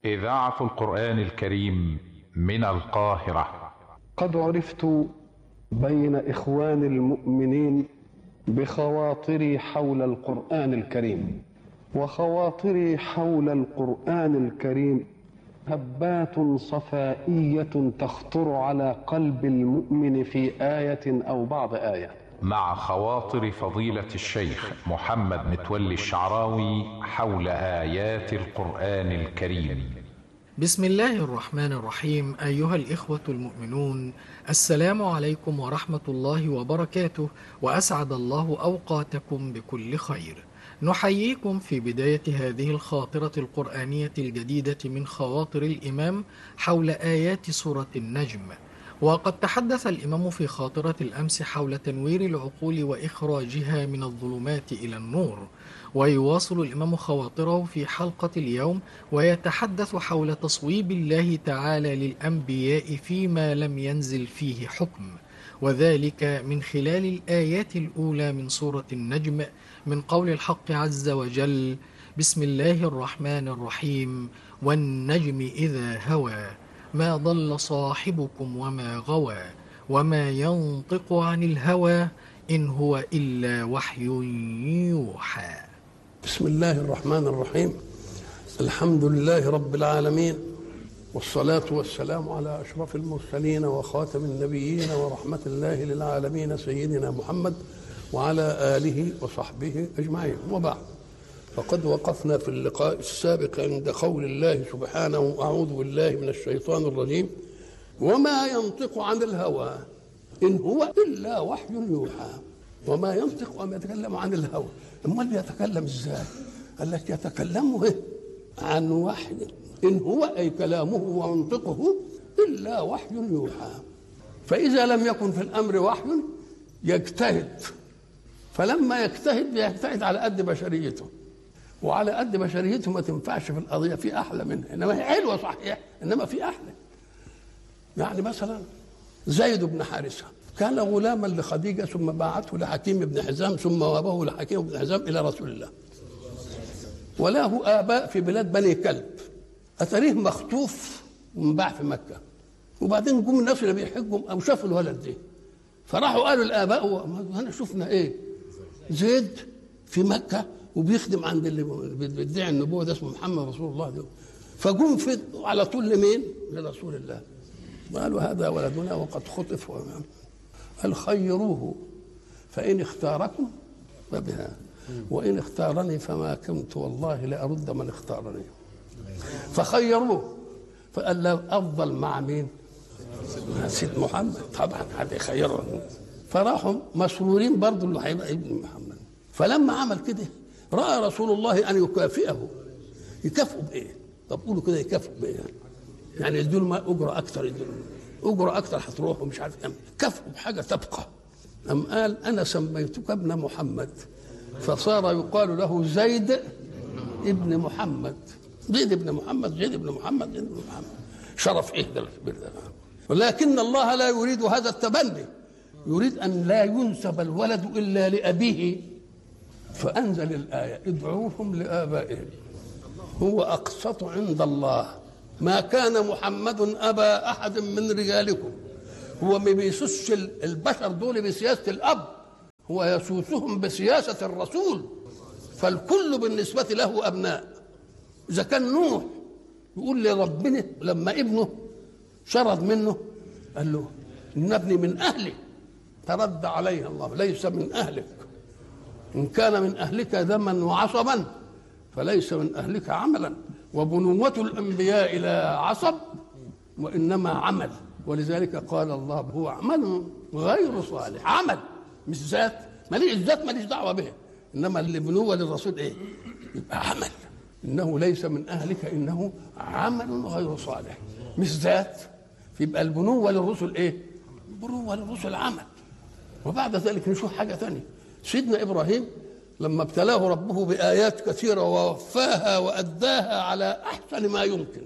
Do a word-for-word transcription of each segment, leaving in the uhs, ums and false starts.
إذاعة القرآن الكريم من القاهرة. قد عرفت بين إخوان المؤمنين بخواطري حول القرآن الكريم، وخواطري حول القرآن الكريم هبات صفائية تخطر على قلب المؤمن في آية أو بعض آية. مع خواطر فضيلة الشيخ محمد متولي الشعراوي حول آيات القرآن الكريم. بسم الله الرحمن الرحيم. أيها الإخوة المؤمنون، السلام عليكم ورحمة الله وبركاته، وأسعد الله أوقاتكم بكل خير. نحييكم في بداية هذه الخاطرة القرآنية الجديدة من خواطر الإمام حول آيات سورة النجم. وقد تحدث الإمام في خاطرة الأمس حول تنوير العقول وإخراجها من الظلمات إلى النور، ويواصل الإمام خواطره في حلقة اليوم ويتحدث حول تصويب الله تعالى للأنبياء فيما لم ينزل فيه حكم، وذلك من خلال الآيات الأولى من سورة النجم من قول الحق عز وجل: بسم الله الرحمن الرحيم، والنجم إذا هوى، ما ضل صاحبكم وما غوى، وما ينطق عن الهوى، إن هو إلا وحي يوحى. بسم الله الرحمن الرحيم. الحمد لله رب العالمين، والصلاة والسلام على أشرف المرسلين وخاتم النبيين ورحمة الله للعالمين سيدنا محمد وعلى آله وصحبه أجمعين، وبعد. فقد وقفنا في اللقاء السابق عند قول الله سبحانه: أعوذ بالله من الشيطان الرجيم، وما ينطق عن الهوى إن هو إلا وحي يوحى. وما ينطق وما يتكلم عن الهوى، أمال يتكلم إزاي؟ قال لك يتكلم عن وحي، إن هو أي كلامه ومنطقه إلا وحي يوحى. فإذا لم يكن في الأمر وحي يجتهد، فلما يجتهد يجتهد على قد بشريته، وعلى قد بشريته ما تنفعش في القضية، في أحلى منها، إنما هي حلوة صحيح، إنما في أحلى. يعني مثلا زيد بن حارثة كان غلاما لخديجة، ثم باعته لحكيم بن حزام، ثم وهبه لحكيم بن حزام إلى رسول الله. وله آباء في بلاد بني كلب، أتريه مخطوف ومباع في مكة. وبعدين جم الناس اللي بيحجوا أو شافوا الولد ده، فراحوا قالوا الآباء: هنا شفنا إيه؟ زيد في مكة وبيخدم عند اللي بيدعي النبوة ده اسمه محمد رسول الله ده. فجم في على طول لمين؟ لرسول الله. قالوا: هذا ولدنا وقد خطف. قال: خيروه، فإن اختاركم فبها، وإن اختارني فما كنت والله لأرد من اختارني. فخيروه، فقال له أفضل مع مين؟ سيد محمد، طبعا هذا خيره. فراحوا مسرورين برضه اللي هيبقى ابن محمد. فلما عمل كده رأى رسول الله أن يكافئه. يكافئوا بإيه؟ طب قولوا كده، يكافئوا بإيه؟ يعني يدوا له أجرة أكثر، يدوا له أجرة أكثر، هتروح ومش عارف إيه. كافئوا بحاجة تبقى. أم قال: أنا سميتك ابن محمد، فصار يقال له زيد ابن محمد. زيد ابن محمد، زيد ابن محمد، زيد ابن محمد. شرف إيه ده الكبير ده؟ ولكن الله لا يريد هذا التبني، يريد أن لا ينسب الولد إلا لأبيه، فأنزل الآية: ادعوهم لآبائهم هو أقسط عند الله، ما كان محمد أبا أحد من رجالكم. هو ما بيسوسش البشر دول بسياسة الأب، هو يسوسهم بسياسة الرسول. فالكل بالنسبة له أبناء. إذا كان نوح يقول لربنا لما ابنه شرد منه قال له: إن ابني من أهلي، ترد عليه الله: ليس من أهلك، إن كان من أهلك دما وعصبا فليس من أهلك عملا، وبنوة الأنبياء لا عصب وإنما عمل. ولذلك قال الله: هو عمل غير صالح. عمل مش ذات، ماليش الذات ماليش دعوة به، إنما اللي بنوة للرسول إيه؟ يبقى عمل. إنه ليس من أهلك إنه عمل غير صالح، مش ذات. يبقى البنوة للرسل إيه؟ البنوة للرسل عمل. وبعد ذلك نشوف حاجة ثانية. سيدنا إبراهيم لما ابتلاه ربه بآيات كثيرة ووفاها وأداها على أحسن ما يمكن،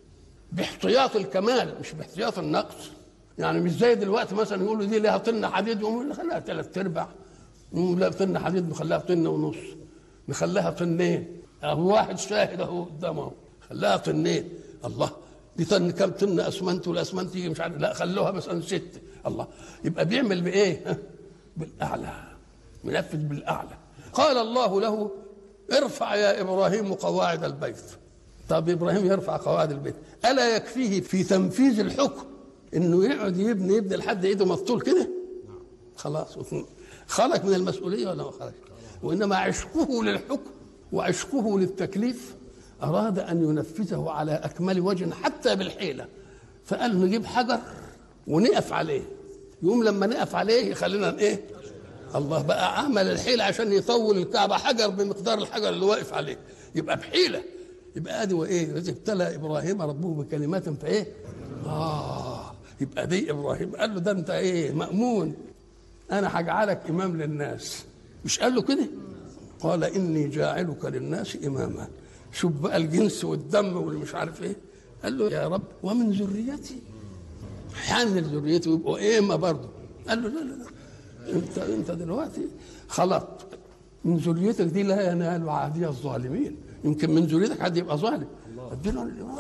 باحتياط الكمال مش باحتياط النقص. يعني مش زي دلوقتي مثلا يقولوا دي لها طن حديد، يقولوا خليها ثلاث ارباع، لا طن حديد نخليها طن ونص، نخليها طنين، اهو واحد شاهد اهو قدامه، خلاها طنين. الله دي طن كام طن اسمنت والاسمنت يجي مش عارف لا خلوها مثلا ست. الله يبقى بيعمل بايه؟ بالاعلى، منفذ بالاعلى. قال الله له ارفع يا ابراهيم قواعد البيت. طب ابراهيم يرفع قواعد البيت، الا يكفيه في تنفيذ الحكم انه يقعد يبني يبني لحد ايده مطول كده؟ خلاص خرج من المسؤوليه ولا ما خرج؟ وانما عشقه للحكم وعشقه للتكليف اراد ان ينفذه على اكمل وجه حتى بالحيله. فقال نجيب حجر ونقف عليه، يوم لما نقف عليه يخلينا ايه؟ الله بقى عمل الحيله عشان يطول الكعبه حجر بمقدار الحجر اللي واقف عليه، يبقى بحيله. يبقى ادي وايه؟ اذ ابتلى ابراهيم ربه بكلمات فايه؟ اه يبقى دي ابراهيم قال له ده انت ايه؟ مأمون، انا هجعلك امام للناس. مش قال له كده؟ قال اني جاعلك للناس اماما. شوف بقى الجنس والدم واللي مش عارف ايه. قال له يا رب ومن ذريتي، حان ذريته يبقوا ائمه برضه. قال له لا لا لا انت انت دلوقتي خلط من ذريتك دي لا ينال عهدي الظالمين. يمكن من ذريتك حد يبقى ظالم. اديله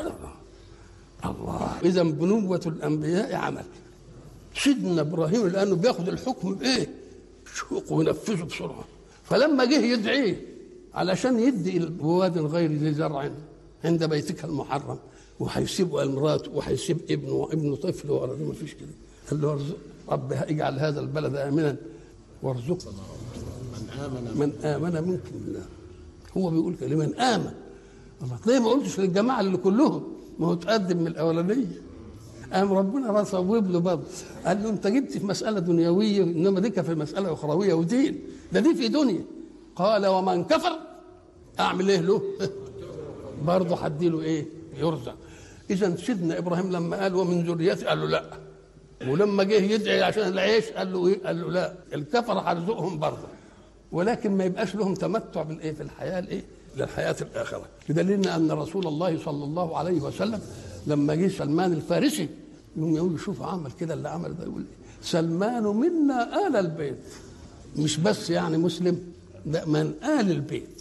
الله. اذا بنوة الانبياء عمل. سيدنا ابراهيم لانه بياخذ الحكم بايه؟ شوق وينفذه بسرعه. فلما جه يدعيه علشان يدي الواد غير ذي زرع عند بيتك المحرم، وهيسيب امراته وهيسيب ابنه وابنه طفل ورا ما فيش كده. قال له رب اجعل هذا البلد امنا وارزق من امن من امن منكم بالله. هو بيقول كده من امن. الله ليه ما قلتش للجماعه اللي كلهم؟ ما هو تقدم من الاولانيه. قام ربنا صوب له برضه قال له انت جبت في مساله دنيويه انما ديك في مساله اخرويه ودين، ده دي في دنيا. قال ومن كفر اعمل ايه له؟ برضه هدي له ايه؟ يرزق. اذا سيدنا ابراهيم لما قال ومن ذريتي قال له لا، ولما جه يدعي عشان العيش قال له ايه؟ قال له لا، الكفر هرزقهم برضه ولكن ما يبقاش لهم تمتع بالايه؟ في الحياه الايه؟ للحياه الاخره. بدليل ان رسول الله صلى الله عليه وسلم لما جه سلمان الفارسي يوم يقول شوف عمل كده اللي عمل ده، يقول سلمان منا آل البيت، مش بس يعني مسلم، ده من آل البيت.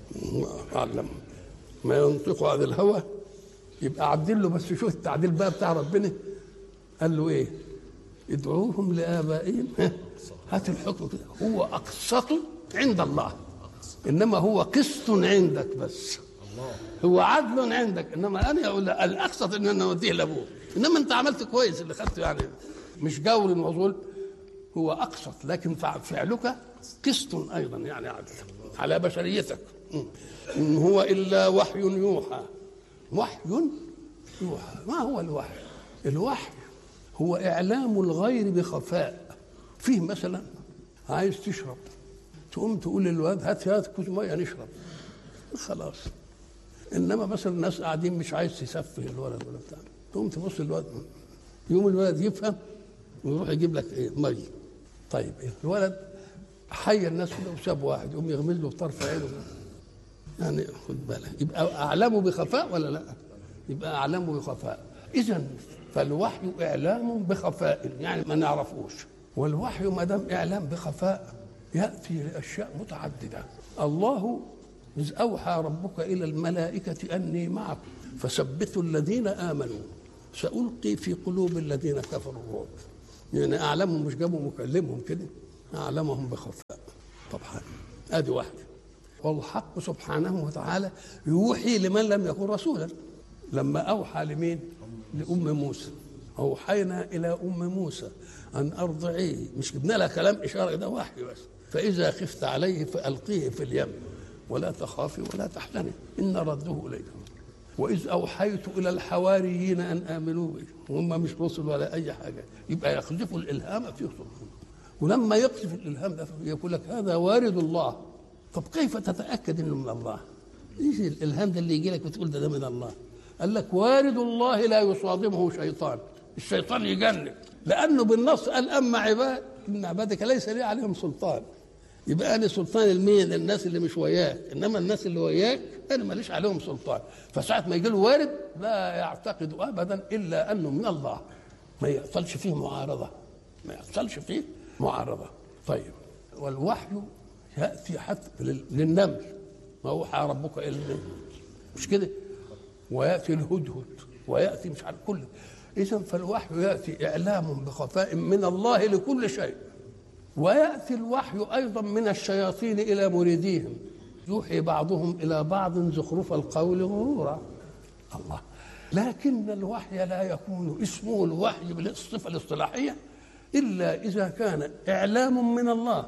علم ما ينطق عن الهوى. يبقى عدل له، بس شوف التعديل بقى بتاع ربنا. قال له ايه؟ ادعوهم لآبائهم، هات الحكم كده، هو أقسط عند الله، إنما هو قسط عندك بس. هو عدل عندك، انما انا اقول الاقسط ان انا اوديه لابوه، انما انت عملت كويس اللي خدته، يعني مش جور وظلم، هو اقسط لكن فعلك قسط ايضا يعني عدل على بشريتك. ان هو الا وحي يوحى. وحي يوحى. ما هو الوحي؟ الوحي هو اعلام الغير بخفاء. فيه مثلا عايز تشرب، تقوم تقول للواد هات هات كوز ميه نشرب، خلاص. انما مثلا الناس قاعدين مش عايز تسفه الولد ولا بتاع، تقوم تبص الولد، يوم الولد يفهم ويروح يجيب لك ايه؟ ميه. طيب إيه؟ الولد حي الناس كده وساب واحد يقوم يغمز له بطرف عينه، يعني خد بالك، يبقى اعلمه بخفاء ولا لا؟ يبقى اعلمه بخفاء. اذا فالوحي اعلام بخفاء، يعني ما نعرفوش. والوحي ما دام اعلام بخفاء ياتي لاشياء متعدده. الله إذ أوحى ربك إلى الملائكة أني معكم فثبتوا الذين آمنوا سألقي في قلوب الذين كفروا الرعب. يعني أعلمهم، مش جابوا مكلمهم كده، أعلمهم بخفاء. طبعا هذه واحدة. والحق سبحانه وتعالى يوحي لمن لم يكن رسولا. لما أوحى لمين؟ لأم موسى. أوحينا إلى أم موسى أن أرضعيه، مش جبنا لها كلام إشارة، ده وحي بس. فإذا خفت عليه فألقيه في اليم ولا تخافي ولا تحزني إن رده إليكم. وإذ أوحيت إلى الحواريين أن آمنوا بي، هم مش رسل ولا أي حاجة، يبقى يقذفوا الإلهام في صدورهم. ولما يقذف الإلهام ده يقول لك هذا وارد الله. طب كيف تتأكد إنه من الله؟ إيش الإلهام ده اللي يجي لك وتقول ده, ده من الله؟ قال لك وارد الله لا يصادمه شيطان. الشيطان يجنن، لأنه بالنص قال أما عباد إن عبادك ليس لي عليهم سلطان. يبقى أنا سلطان المين؟ الناس اللي مش وياك، إنما الناس اللي وياك أنا ماليش عليهم سلطان. فساعة ما يجي له وارد لا يعتقد أبدا إلا أنه من الله، ما يحصلش فيه معارضة، ما يحصلش فيه معارضة. طيب والوحي يأتي حتى للنمل، ما أوحى ربك إلى النمل، مش كده؟ ويأتي الهدهد ويأتي مش عارف كل. إذن فالوحي يأتي إعلام بخفاء من الله لكل شيء، ويأتي الوحي أيضا من الشياطين إلى مريديهم، يوحي بعضهم إلى بعض زخرف القول غرورا. الله. لكن الوحي لا يكون اسمه الوحي بالصفة الاصطلاحية إلا إذا كان إعلام من الله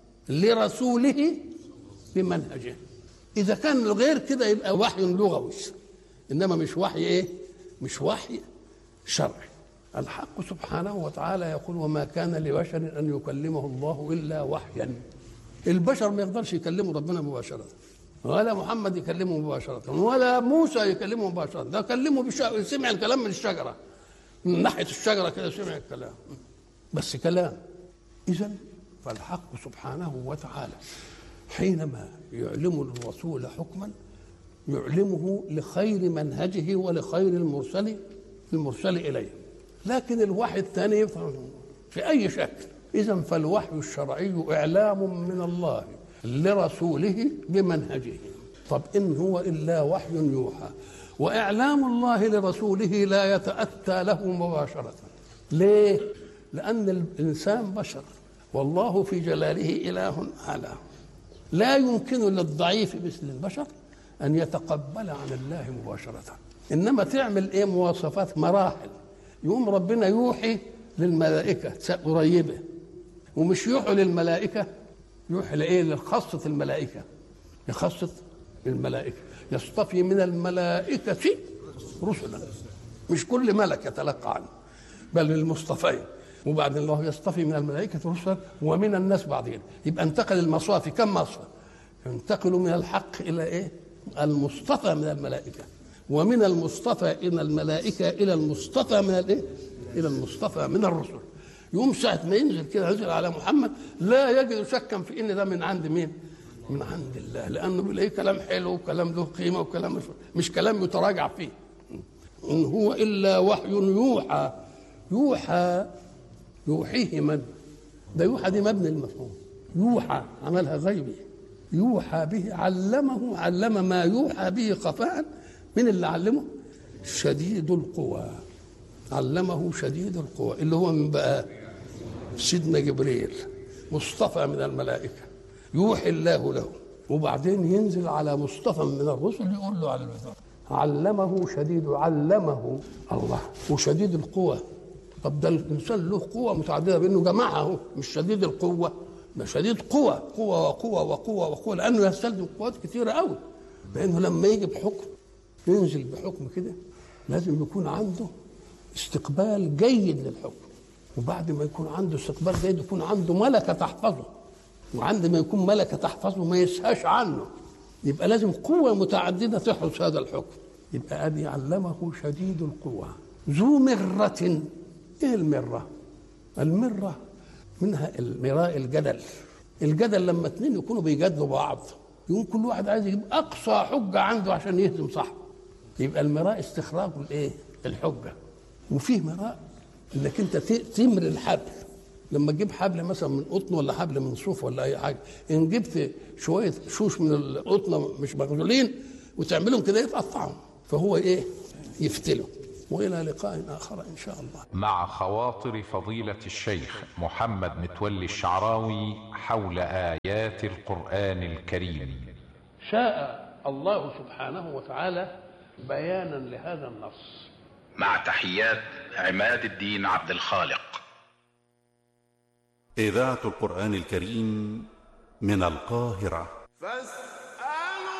لرسوله بمنهجه. إذا كان غير كده يبقى وحي لغوي، إنما مش وحي إيه؟ مش وحي شرعي. الحق سبحانه وتعالى يقول: وما كان لبشر أن يكلمه الله إلا وحيا. البشر ما يقدرش يكلموا ربنا مباشرة، ولا محمد يكلمه مباشرة، ولا موسى يكلمه مباشرة. ده كلمه بشا... سمع الكلام من الشجرة، من ناحية الشجرة كده سمع الكلام، بس كلام. إذن فالحق سبحانه وتعالى حينما يعلم الرسول حكما يعلمه لخير منهجه ولخير المرسل المرسل إليه. لكن الوحي الثاني في أي شكل. إذن فالوحي الشرعي إعلام من الله لرسوله بمنهجه. طب إن هو إلا وحي يوحى، وإعلام الله لرسوله لا يتأتى له مباشرة. ليه؟ لأن الإنسان بشر، والله في جلاله إله أعلى، لا يمكن للضعيف مثل البشر أن يتقبل عن الله مباشرة، إنما تعمل إيه؟ مواصفات، مراحل. يقوم ربنا يوحي للملائكة قريبة، ومش يوحي للملائكة، يوحي لإيه؟ لخاصة الملائكة، لخاصة الملائكة. يصطفي من الملائكة رسلا، مش كل ملك يتلقى عنه، بل المصطفين. وبعد الله يصطفي من الملائكة رسلا ومن الناس بعضهم. يبقى انتقل المصافي، كم مصفى؟ ينتقل من الحق إلى إيه؟ المصطفى من الملائكة، ومن المصطفى إلى الملائكة إلى المصطفى من الإيه؟ إلى المصطفى من الرسل. يوم ساعة ما ينزل كده ينزل على محمد لا يجد شكا في إن ده من عند مين؟ من عند الله، لأنه بيلاقيه كلام حلو وكلام له قيمة وكلام مش, مش كلام يتراجع فيه. إن هو إلا وحي يوحى. يوحى يوحيه من؟ ده يوحى دي مبني المفهوم. يوحى عملها غيبي، يوحى به، علمه، علم ما يوحى به خفاء. من اللي علمه؟ شديد القوى. علمه شديد القوى اللي هو من بقى سيدنا جبريل، مصطفى من الملائكة، يوحي الله له، وبعدين ينزل على مصطفى من الرسل يقول له على الوزارة. علمه شديد، علمه الله وشديد القوى. طب ده الإنسان له قوة متعددة بأنه جمعها، مش شديد القوة، ده شديد قوة، قوة وقوة وقوة وقوة، لأنه يستلزم قوات كثيرة قوي. لأنه لما يجي بحكم ينزل بحكم كده لازم يكون عنده استقبال جيد للحكم، وبعد ما يكون عنده استقبال جيد يكون عنده ملكة تحفظه، وعند ما يكون ملكة تحفظه ما يسهاش عنه. يبقى لازم قوة متعددة تحرس هذا الحكم. يبقى أبي علمه شديد القوة ذو مرة. إيه المرة؟ المرة منها المراء، الجدل. الجدل لما اتنين يكونوا بيجادلوا بعض يقوم كل واحد عايز يجيب أقصى حجة عنده عشان يهزم صاحبه. يبقى المراء استخراج الإيه؟ الحجة. وفيه مراء إنك أنت تمر الحبل. لما تجيب حبل مثلا من قطن ولا حبل من صوف ولا أي حاجة، إن جبت شوية شوش من القطنة مش مغزولين وتعملهم كده يتقطعهم، فهو إيه؟ يفتلوا. وإلى لقاء آخر إن شاء الله. مع خواطر فضيلة الشيخ محمد متولي الشعراوي حول آيات القرآن الكريم. شاء الله سبحانه وتعالى بيانا لهذا النص. مع تحيات عماد الدين عبد الخالق. إذاعة القرآن الكريم من القاهرة.